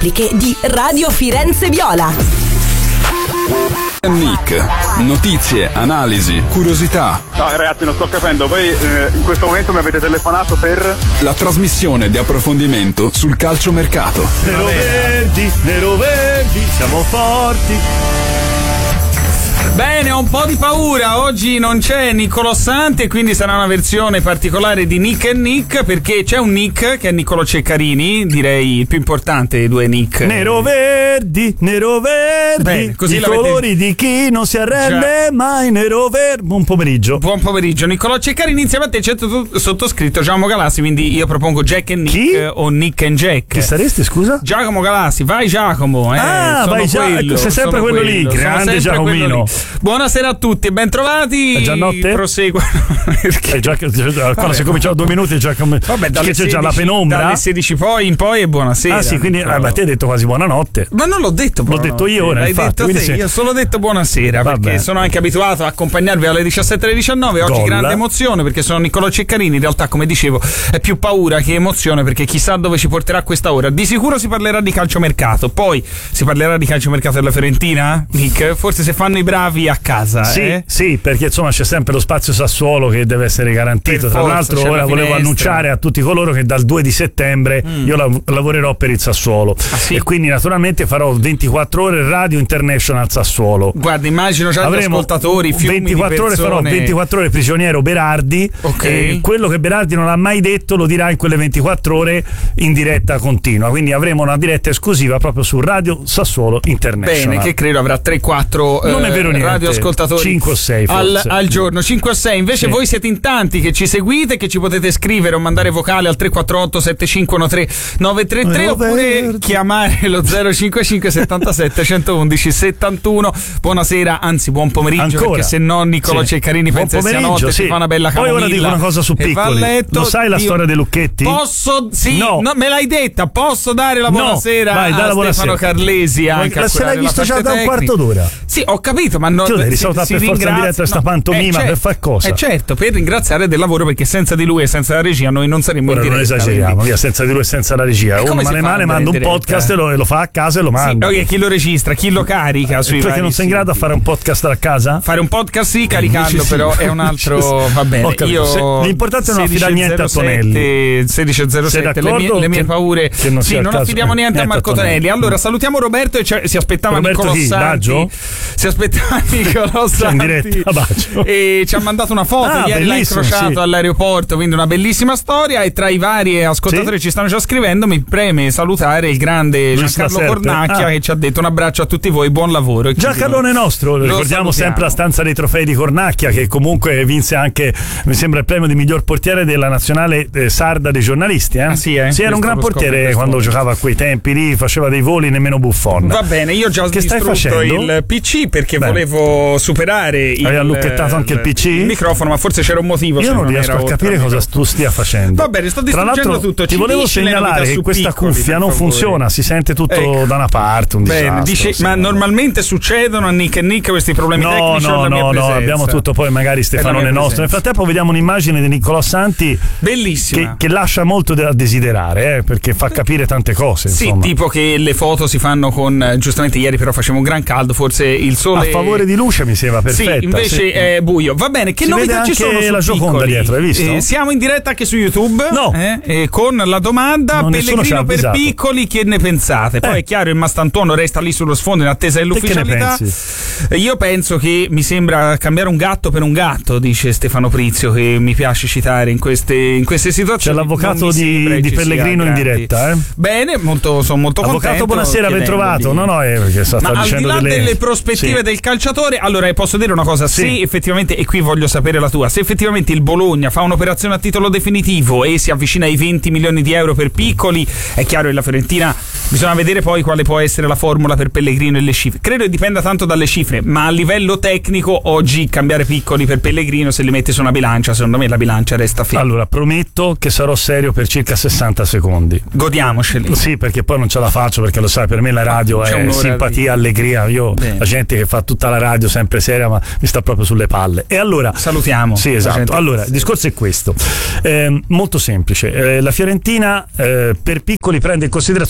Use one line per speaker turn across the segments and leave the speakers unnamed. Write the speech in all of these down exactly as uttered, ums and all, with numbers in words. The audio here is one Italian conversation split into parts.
di Radio Firenze Viola.
Nick, notizie, analisi, curiosità.
No ragazzi, non sto capendo, voi eh, in questo momento mi avete telefonato per...
La trasmissione di approfondimento sul calciomercato.
Nero verdi, nero verdi, siamo forti.
Bene, ho un po' di paura, oggi non c'è Niccolò Santi e quindi sarà una versione particolare di Nick e Nick, perché c'è un Nick che è Niccolò Ceccarini, direi il più importante dei due Nick.
Nero verdi, nero verdi,
bene, così
i
l'avete...
colori di chi non si arrende cioè... mai, nero verdi. Buon pomeriggio.
Buon pomeriggio, Niccolò Ceccarini, insieme a te c'è tutto sottoscritto Giacomo Galassi, quindi io propongo Jack e Nick
chi?
o Nick and Jack.
Chi saresti, scusa?
Giacomo Galassi, vai Giacomo. Eh,
ah, vai Giacomo, sei sempre quello, quello lì, grande Giacomino.
Buonasera a tutti e ben trovati.
È già notte?
Proseguo.
È già, quando si è cominciato due minuti è già come
vabbè, dalle
c'è
sedici,
già la penombra.
Dalle sedici poi in poi è buonasera.
Ah sì, quindi eh, ma te hai detto quasi buonanotte.
Ma non l'ho detto
L'ho detto io ora,
l'hai
infatti,
detto te,
se...
io solo detto buonasera. Vabbè. Perché sono anche abituato a accompagnarvi alle diciassette e alle diciannove. Oggi
Gol.
Grande emozione perché sono Niccolò Ceccarini. In realtà, come dicevo, è più paura che emozione, perché chissà dove ci porterà questa ora. Di sicuro si parlerà di calciomercato. Poi si parlerà di calciomercato della Fiorentina, Nick? Forse se fanno i bravi a casa.
Sì,
eh?
sì, perché insomma c'è sempre lo spazio Sassuolo che deve essere garantito.
Per
Tra
forza,
l'altro ora volevo
finestra.
annunciare a tutti coloro che dal due di settembre mm. io lav- lavorerò per il Sassuolo.
Ah, sì?
E quindi naturalmente farò ventiquattro ore Radio International Sassuolo.
Guarda, immagino già gli ascoltatori, fiumi
ventiquattro
di
ore farò ventiquattro ore prigioniero Berardi.
Ok.
E quello che Berardi non ha mai detto lo dirà in quelle ventiquattro ore in diretta continua. Quindi avremo una diretta esclusiva proprio su Radio Sassuolo International.
Bene, che credo avrà tre quattro
non è vero niente,
radioascoltatori
cinque o sei
al, al giorno, cinque o sei. Invece
sì.
voi siete in tanti che ci seguite, che ci potete scrivere o mandare vocale al tre quattro otto sette cinque uno tre nove tre tre
oh,
oppure
verdi.
chiamare lo zero cinque cinque settantasette centoundici settantuno. Buonasera, anzi buon pomeriggio.
Ancora?
Perché se no Niccolò
sì.
Ceccarini
buon
pensa sia notte,
sì.
si fa una bella camomilla.
Poi ora dico una cosa su Piccoli.
Letto,
lo sai la
io...
storia dei Lucchetti?
Posso, sì,
no.
no, me l'hai detta, posso dare la
no.
buonasera
Vai,
a
Stefano
buonasera. Carlesi anche
ma
a
se l'hai visto già da un quarto d'ora.
Sì, ho capito, ma non
tu devi salutare per forza in diretta questa pantomima
eh, certo,
per far cosa?
Eh certo, per ringraziare del lavoro, perché senza di lui e senza la regia noi non saremmo
ora
in diretta.
Non esageriamo,
quindi...
via, senza di lui e senza la regia.
E
uno male male manda un podcast e lo, e lo fa a casa e lo manda.
Sì, okay, chi lo registra, chi lo carica sui
perché non sei in grado a fare un podcast a casa?
Fare un podcast sì, caricando,
sì,
però è un altro va bene. Io
Se, l'importante è non affidare niente a Tonelli.
sedici zero sette le mie, le mie paure.
Che non
sì, non affidiamo niente, niente a Marco Tonelli. Tonelli. Allora salutiamo Roberto e cioè, si aspettava Niccolò Santi. Si aspettava Niccolò Santi e ci ha mandato una foto,
ah,
ieri l'ha incrociato sì. all'aeroporto, quindi una bellissima storia. E tra i vari ascoltatori sì. ci stanno già scrivendo, mi preme salutare il grande Giancarlo Cornacchia ah. che ci ha detto un abbraccio a tutti voi, buon lavoro.
Giancarlone nostro, lo ricordiamo sempre la stanza dei trofei di Cornacchia, che comunque vinse anche, mi sembra, il premio di miglior portiere della nazionale eh, sarda dei giornalisti. Eh?
Ah, sì, eh?
sì, era un gran portiere quando momento. giocava a quei tempi lì, faceva dei voli nemmeno Buffon.
Va bene, io già ho distrutto il P C perché Beh. volevo superare il,
Avevi allucchettato anche il P C?
Il microfono, ma forse c'era un motivo.
Io non riesco a capire cosa tu stia facendo.
Va bene, sto distruggendo tutto.
Ti volevo segnalare che questa piccoli, cuffia non funziona, si sente tutto ecco. da una parte, un
bene,
disastro.
Dice, ma normalmente succedono a Nick e Nick questi problemi
no,
tecnici?
No,
no,
no, abbiamo tutto, poi magari Stefanone nostro. Nel frattempo vediamo un'immagine di Niccolò Santi
bellissima
che, che lascia molto da desiderare, eh, perché fa capire tante cose.
Sì,
insomma.
tipo che le foto si fanno con, giustamente ieri però faceva un gran caldo, forse il sole
a favore di luce mi sembra perfetta.
Sì, invece sì. è buio. Va bene, che
si
novità ci sono su
la Gioconda dietro, hai visto?
Eh, siamo in diretta anche su YouTube.
No.
Eh, eh, con la domanda
non
Pellegrino per piccoli, che ne pensate? Poi eh. è chiaro, il Mastantuono resta lì sullo sfondo in attesa dell'ufficialità. Io penso che mi sembra cambiare un gatto per un gatto, dice Stefano Prizio, che mi piace citare in queste, in queste situazioni.
C'è l'avvocato di, di Pellegrino in diretta. Eh?
Bene, molto, sono molto
avvocato,
contento.
Buonasera, ben trovato. No, no, eh, perché sta,
Ma
sta
al
dicendo
di là
delle...
delle prospettive sì. del calciatore, allora posso dire una cosa, sì. se effettivamente, e qui voglio sapere la tua, se effettivamente il Bologna fa un'operazione a titolo definitivo e si avvicina ai venti milioni di euro per piccoli, è chiaro che la Fiorentina bisogna vedere poi quale può essere la formula per Pellegrino e le cifre. Credo che dipenda tanto dalle cifre, ma a livello tecnico oggi cambiare piccoli per Pellegrino, se li metti su una bilancia, secondo me la bilancia resta ferma.
Allora prometto che sarò serio per circa sessanta secondi.
Godiamoceli.
Sì, perché poi non ce la faccio, perché lo sai, per me la radio C'è è simpatia, di... allegria. Io Bene. la gente che fa tutta la radio sempre seria, ma mi sta proprio sulle palle. E allora
salutiamo.
Sì, esatto. Allora, il discorso è questo. Eh, molto semplice. Eh, la Fiorentina eh, per piccoli prende in considerazione un'offerta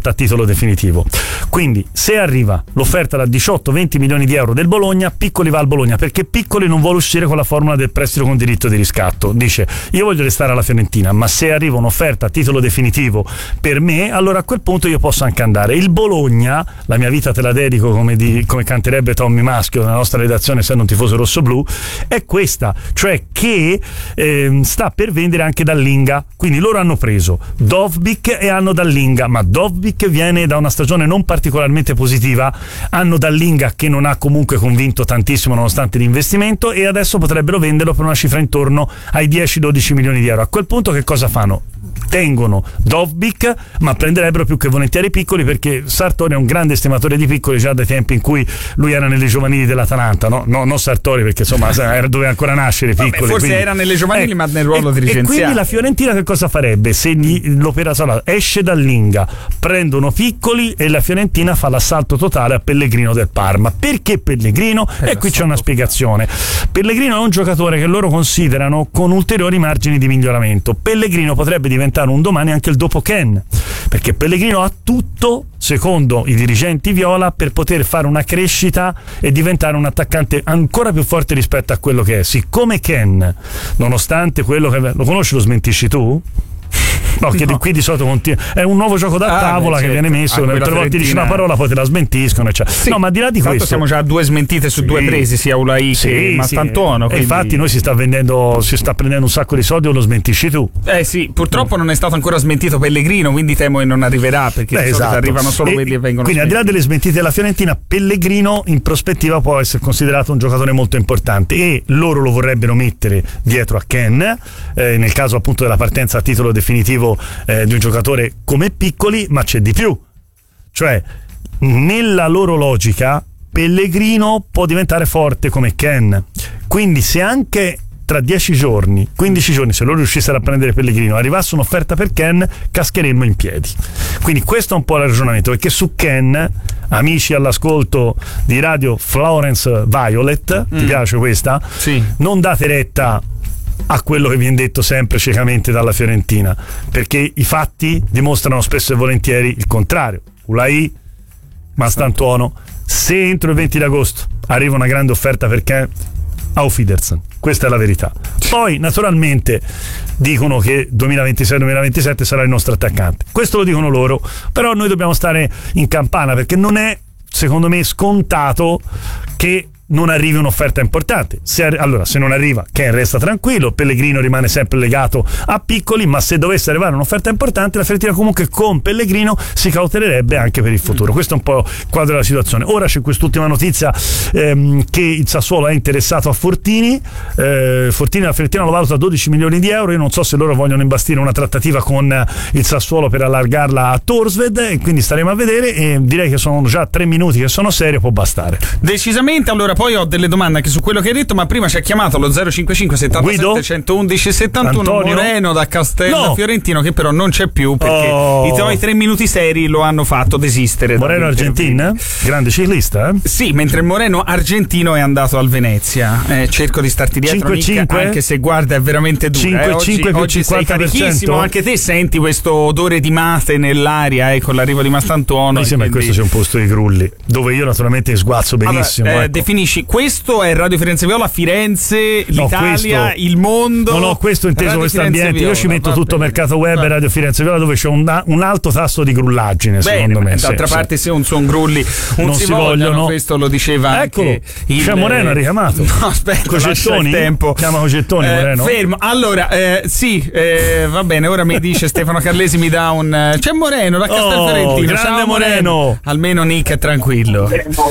un'offerta a titolo definitivo. Quindi se arriva l'offerta da diciotto venti milioni di euro del Bologna, Piccoli va al Bologna, perché Piccoli non vuole uscire con la formula del prestito con diritto di riscatto. Dice: io voglio restare alla Fiorentina, ma se arriva un'offerta a titolo definitivo per me, allora a quel punto io posso anche andare. Il Bologna, la mia vita te la dedico, come, di, come canterebbe Tommy Maschio nella nostra redazione essendo un tifoso rossoblu, è questa, cioè che eh, sta per vendere anche Dallinga. Quindi loro hanno preso Dovbyk e hanno Dallinga, ma Dovbyk viene da una stagione non particolarmente positiva, hanno Dallinga che non ha comunque convinto tantissimo nonostante l'investimento, e adesso potrebbero venderlo per una cifra intorno ai dieci dodici milioni di euro. A quel punto che cosa fanno? Tengono Dovbyk, ma prenderebbero più che volentieri Piccoli, perché Sartori è un grande estimatore di Piccoli già dai tempi in cui lui era nelle giovanili dell'Atalanta, no? No, non Sartori, perché insomma era dove ancora nascere Piccoli.
Vabbè, forse
quindi,
era nelle giovanili,
eh,
ma nel ruolo
e,
dirigenziale.
E quindi la Fiorentina che cosa farebbe? Se gli, l'operazione esce Dallinga, prendono Piccoli e la Fiorentina fa l'assalto totale a Pellegrino del Parma. Perché Pellegrino?
Eh,
e qui c'è una spiegazione. Pellegrino è un giocatore che loro considerano con ulteriori margini di miglioramento. Pellegrino potrebbe diventare un domani anche il dopo Ken, perché Pellegrino ha tutto, secondo i dirigenti viola, per poter fare una crescita e diventare un attaccante ancora più forte rispetto a quello che è. Siccome Ken, nonostante quello che... lo conosci, lo smentisci tu? No, che no. Qui di solito continua. È un nuovo gioco da
ah,
tavola
beh,
che
certo.
viene messo,
tre
volte dici una parola poi te la smentiscono, cioè.
Sì.
No, ma al di là di
Tanto
questo
siamo già a due smentite su
sì.
due presi, sia Ulai
sì,
che Mastantuono,
sì.
quindi...
E infatti noi si sta vendendo, si sta prendendo un sacco di soldi, o lo smentisci tu?
Eh sì, purtroppo non è stato ancora smentito Pellegrino, quindi temo che non arriverà, perché
Beh,
di solito
esatto.
arrivano solo
e,
quelli che vengono
quindi
smentiti.
al di là delle smentite della Fiorentina, Pellegrino in prospettiva può essere considerato un giocatore molto importante, e loro lo vorrebbero mettere dietro a Ken, eh, nel caso appunto della partenza a titolo definitivo eh, di un giocatore come Piccoli. Ma c'è di più, cioè nella loro logica Pellegrino può diventare forte come Ken, quindi se anche tra dieci giorni, quindici giorni, se loro riuscissero a prendere Pellegrino, arrivasse un'offerta per Ken, cascheremmo in piedi. Quindi questo è un po' il ragionamento, perché su Ken, amici all'ascolto di Radio Florence Violet, mm. ti piace questa?
Sì. Non
date retta a quello che viene detto sempre ciecamente dalla Fiorentina, perché i fatti dimostrano spesso e volentieri il contrario. Ulai, Mastantuono, se entro il venti d'agosto arriva una grande offerta perché auf Wiedersehen, questa è la verità. Poi naturalmente dicono che duemilaventisei duemilaventisette sarà il nostro attaccante, questo lo dicono loro, però noi dobbiamo stare in campana, perché non è, secondo me, scontato che non arrivi un'offerta importante. Se, allora, se non arriva, Ken resta tranquillo, Pellegrino rimane sempre legato a Piccoli, ma se dovesse arrivare un'offerta importante, la Fiorentina comunque con Pellegrino si cautererebbe anche per il futuro. Questo è un po' il quadro della situazione. Ora c'è quest'ultima notizia ehm, che il Sassuolo è interessato a Fortini. eh, Fortini, la Fiorentina lo valuta a dodici milioni di euro. Io non so se loro vogliono imbastire una trattativa con il Sassuolo per allargarla a Torsved, e quindi staremo a vedere, e direi che sono già tre minuti che sono serio, può bastare
decisamente. Allora poi ho delle domande anche su quello che hai detto, ma prima ci ha chiamato lo zero cinquantacinque settantasette centoudici settantuno
Antonio?
Moreno da Castello
no.
Fiorentino, che però non c'è più perché
oh.
i tuoi tre minuti seri lo hanno fatto desistere.
Moreno argentino, grande ciclista, eh?
Sì, mentre il Moreno argentino è andato al Venezia. Eh, cerco di starti dietro,
cinque cinque?
Anche se guarda è veramente dura.
cinque,
eh. Oggi,
cinque
oggi sei carichissimo, anche te senti questo odore di mate nell'aria, eh, con l'arrivo di Mastantuono.
Mi sembra che
quindi...
questo sia un posto di Grulli, dove io naturalmente sguazzo benissimo.
Allora, eh,
ecco.
Definisci, questo è Radio Firenze Viola, Firenze,
no,
l'Italia,
questo,
il mondo.
Non ho questo inteso questo ambiente. Io ci metto tutto
bene.
Mercato Web e Radio Firenze Viola, dove c'è un, un alto tasso di grullaggine, bene, secondo me.
D'altra
sì,
parte,
sì.
se un suon grulli non, non si, si vogliono, vogliono, questo lo diceva
Eccolo,
anche il
c'è Moreno ha richiamato.
No, aspetta,
Cogettoni?
il tempo.
Chiama Cogettoni,
eh,
Moreno.
Fermo. Allora, eh, sì, eh, va bene, ora mi dice Stefano Carlesi, mi dà un c'è Moreno da Castelfiorentino.
Oh, grande
Ciao,
Moreno.
Moreno. Almeno Nick è tranquillo.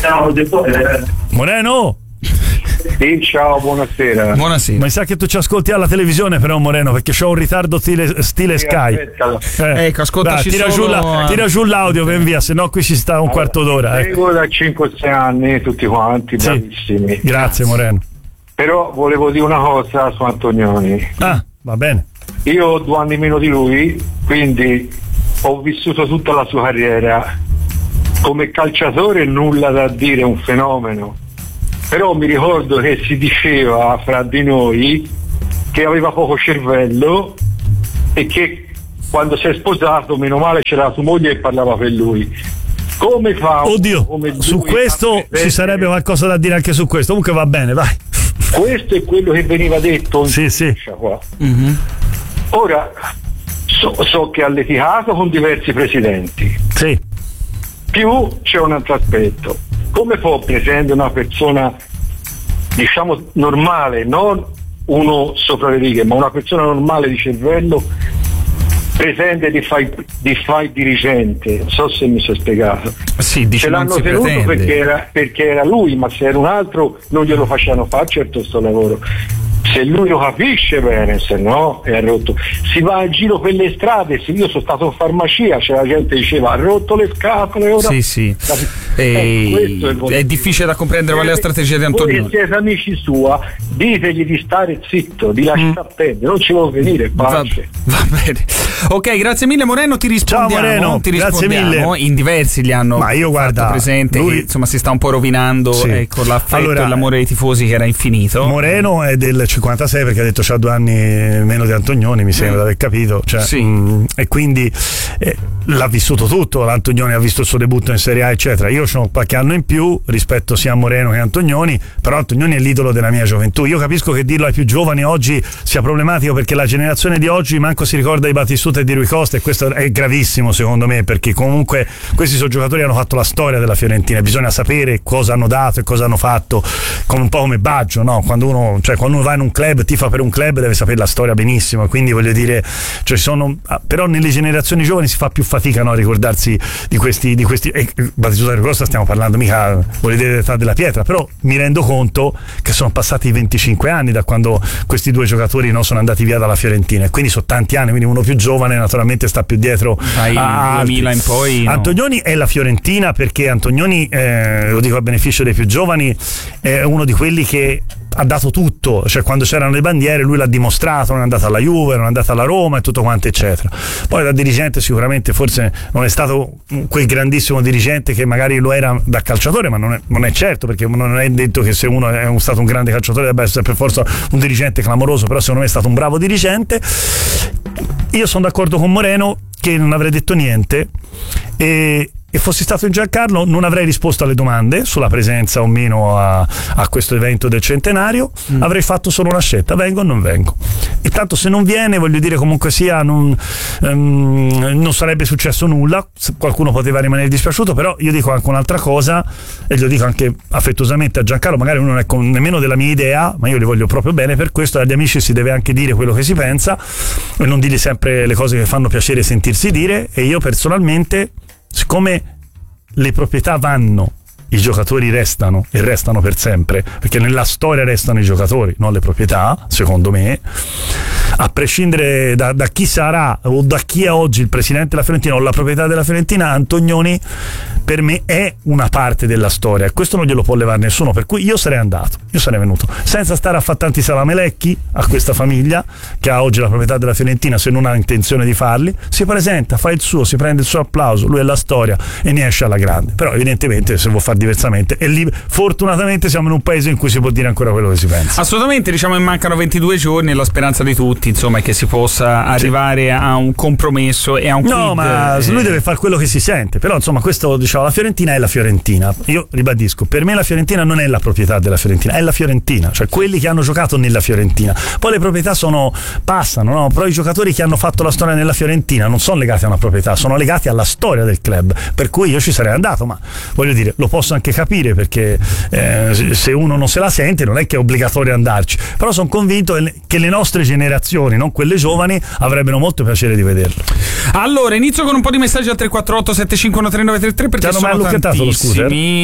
Moreno?
Sì, ciao, buonasera.
Buonasera.
Ma mi sa che tu ci ascolti alla televisione, però, Moreno, perché c'ho un ritardo stile, stile
sì,
Sky.
Eh. Ecco, ascoltaci.
Dai, tira,
solo...
giù la, tira giù l'audio, ven via, se no qui ci sta un allora, quarto d'ora.
Seguo
ecco.
da cinque sei anni, tutti quanti,
sì.
bravissimi.
Grazie, Moreno.
Però volevo dire una cosa su Antonioni.
Ah, va bene.
Io ho due anni meno di lui, quindi ho vissuto tutta la sua carriera. Come calciatore nulla da dire, un fenomeno. Però mi ricordo che si diceva fra di noi che aveva poco cervello e che quando si è sposato, meno male c'era la sua moglie che parlava per lui. Come fa?
Oddio,
come
su questo ci sarebbe qualcosa da dire anche su questo. Comunque va bene, vai.
Questo è quello che veniva detto in
sì, sì.
Qua. Mm-hmm. Ora so, so che ha litigato con diversi presidenti.
Sì.
Più c'è un altro aspetto. Come può presentare una persona, diciamo, normale, non uno sopra le righe, ma una persona normale di cervello, presente di fare di fai dirigente? Non so se mi sono spiegato.
Sì, dice
ce l'hanno tenuto perché era, perché era lui, ma se era un altro non glielo facevano fare certo sto lavoro. Se lui lo capisce bene, se no è rotto. Si va a giro per le strade, se io sono stato in farmacia, c'è la gente che diceva ha rotto le scatole ora.
Sì, sì. E... È, è difficile da comprendere qual è la strategia di Antonio.
Voi siete amici sua, ditegli di stare zitto, di lasciare mm. perdere, non ci vuole venire, pace.
Va, va bene. Ok, grazie mille Moreno, ti rispondiamo.
Ciao Moreno,
ti
grazie
rispondiamo.
mille.
In diversi li hanno
Ma io guarda,
fatto presente
lui...
che insomma si sta un po' rovinando sì. eh, con l'affetto allora, e l'amore dei tifosi che era infinito.
Moreno è del cinquantasei perché ha detto c'ha due anni meno di Antonioni, mi sembra mm. di aver capito, cioè,
sì.
mh, e quindi eh, l'ha vissuto tutto. L'Antonioni ha visto il suo debutto in Serie A eccetera. Io ho qualche anno in più rispetto sia a Moreno che a Antonioni, però Antonioni è l'idolo della mia gioventù. Io capisco che dirlo ai più giovani oggi sia problematico perché la generazione di oggi manco si ricorda di Battistuta e di Rui Costa, e questo è gravissimo secondo me, perché comunque questi sono giocatori che hanno fatto la storia della Fiorentina, bisogna sapere cosa hanno dato e cosa hanno fatto, come un po' come Baggio, no? Quando uno, cioè, quando uno va in un club, tifa per un club, deve sapere la storia benissimo, quindi voglio dire, cioè sono, però nelle generazioni giovani si fa più fatica, no, a ricordarsi di questi, di questi e Battistuta e Rui Costa stiamo parlando mica voglio dire dell'età della pietra, però mi rendo conto che sono passati venticinque anni da quando questi due giocatori non sono andati via dalla Fiorentina, e quindi sono tanti anni, quindi uno più giovane naturalmente sta più dietro
dai
a
duemila in poi. No.
Antonioni è la Fiorentina perché Antonioni, eh, lo dico a beneficio dei più giovani, è uno di quelli che ha dato tutto, cioè quando c'erano le bandiere lui l'ha dimostrato, non è andato alla Juve, non è andato alla Roma e tutto quanto eccetera. Poi da dirigente sicuramente forse non è stato quel grandissimo dirigente che magari lo era da calciatore, ma non è, non è certo, perché non è detto che se uno è stato un grande calciatore debba essere per forza un dirigente clamoroso, però secondo me è stato un bravo dirigente. Io sono d'accordo con Moreno che non avrei detto niente, e e fossi stato in Giancarlo non avrei risposto alle domande sulla presenza o meno a, a questo evento del centenario, mm. avrei fatto solo una scelta: vengo o non vengo. E tanto se non viene, voglio dire, comunque sia non, um, non sarebbe successo nulla, qualcuno poteva rimanere dispiaciuto, però io dico anche un'altra cosa, e lo dico anche affettuosamente a Giancarlo, magari uno non è con, nemmeno della mia idea, ma io li voglio proprio bene, per questo agli amici si deve anche dire quello che si pensa e non dire sempre le cose che fanno piacere sentirsi dire. E io personalmente, siccome le proprietà vanno, i giocatori restano e restano per sempre, perché nella storia restano i giocatori, non le proprietà, secondo me, a prescindere da, da chi sarà o da chi è oggi il presidente della Fiorentina o la proprietà della Fiorentina, Antonioni per me è una parte della storia e questo non glielo può levare nessuno, per cui io sarei andato, io sarei venuto senza stare a fare tanti salamelecchi a questa famiglia che ha oggi la proprietà della Fiorentina, se non ha intenzione di farli, si presenta, fa il suo, si prende il suo applauso, lui è la storia e ne esce alla grande. Però evidentemente se vuol fare diversamente, e lì fortunatamente siamo in un paese in cui si può dire ancora quello che si pensa.
Assolutamente, diciamo che mancano ventidue giorni e la speranza di tutti insomma è che si possa arrivare sì. a un compromesso e a un
no
quid,
ma
eh...
lui deve fare quello che si sente, però insomma questo, diciamo, la Fiorentina è la Fiorentina. Io ribadisco, per me la Fiorentina non è la proprietà della Fiorentina, è la Fiorentina, cioè quelli che hanno giocato nella Fiorentina. Poi le proprietà sono passano, no? Però i giocatori che hanno fatto la storia nella Fiorentina non sono legati a una proprietà, sono legati alla storia del club, per cui io ci sarei andato, ma voglio dire, lo posso anche capire, perché eh, se uno non se la sente non è che è obbligatorio andarci, però sono convinto che le nostre generazioni, non quelle giovani, avrebbero molto piacere di vederlo.
Allora inizio con un po' di messaggi al tre quattro otto sette cinque uno tre nove tre tre, perché
sono mai lucchettato lo scooter?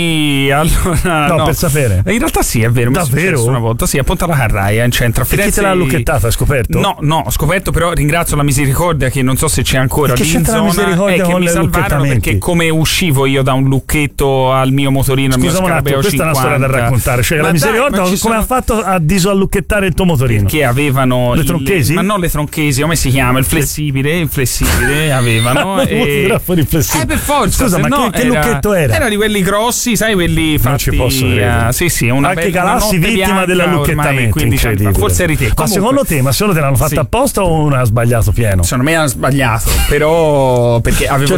Allora,
no,
no,
per sapere.
In realtà sì, è vero,
davvero?
Una volta sì, a Ponta la Carraia in centro a Firenze.
E chi te l'ha lucchettato? Hai scoperto?
No, no, ho scoperto, però ringrazio la Misericordia che non so se c'è ancora lì in zona, è che mi salvarono perché come uscivo io da un lucchetto al mio motorino, al mio Scarabeo
questa
cinquanta,
è una storia da raccontare, cioè
ma
la Misericordia come
sono...
ha fatto a disallucchettare il tuo motorino?
Che avevano
le
il,
tronchesi?
Ma non le tronchesi, come si chiama? Il flessibile, il flessibile avevano.
Non
e...
tirare fuori il flessibile.
Eh, per forza.
Scusa, ma
no
che, che
era...
lucchetto era?
Era di quelli grossi, sai, quelli fatti.
Non ci posso credere.
Uh, sì, sì, una
Anche
bella,
Galassi
una
vittima della lucchettamento.
Incredibile. Forse eri te.
Ma
Comunque,
secondo te, ma secondo te l'hanno fatta
sì.
apposta o uno ha sbagliato pieno?
Secondo me hanno sbagliato, però perché avevo
Cioè,